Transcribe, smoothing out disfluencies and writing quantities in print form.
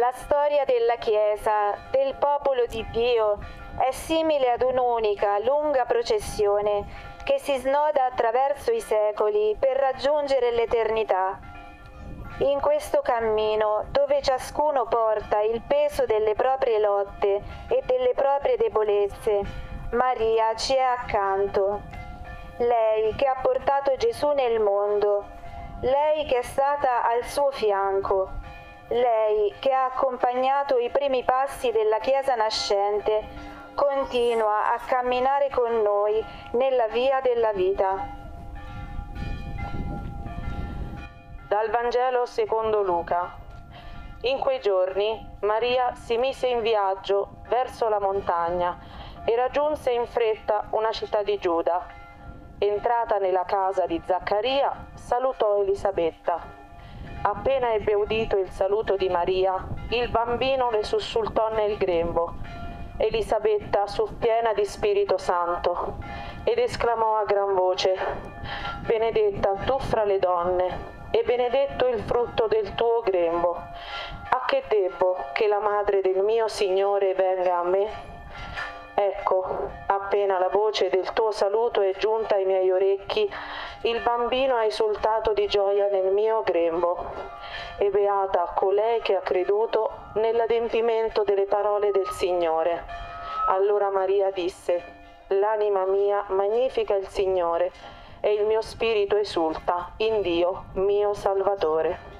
La storia della Chiesa, del popolo di Dio, è simile ad un'unica, lunga processione che si snoda attraverso i secoli per raggiungere l'eternità. In questo cammino, dove ciascuno porta il peso delle proprie lotte e delle proprie debolezze, Maria ci è accanto. Lei che ha portato Gesù nel mondo, lei che è stata al suo fianco, lei che ha accompagnato i primi passi della Chiesa nascente, continua a camminare con noi nella via della vita. Dal Vangelo secondo Luca. In quei giorni Maria si mise in viaggio verso la montagna e raggiunse in fretta una città di Giuda. Entrata nella casa di Zaccaria, salutò Elisabetta. Appena ebbe udito il saluto di Maria, il bambino le sussultò nel grembo. Elisabetta fu piena di Spirito Santo ed esclamò a gran voce: «Benedetta tu fra le donne, e benedetto il frutto del tuo grembo. A che debbo che la madre del mio Signore venga a me? Ecco, appena la voce del tuo saluto è giunta ai miei orecchi, il bambino ha esultato di gioia nel mio grembo. E beata colei che ha creduto nell'adempimento delle parole del Signore». Allora Maria disse: «L'anima mia magnifica il Signore, e il mio spirito esulta in Dio mio Salvatore».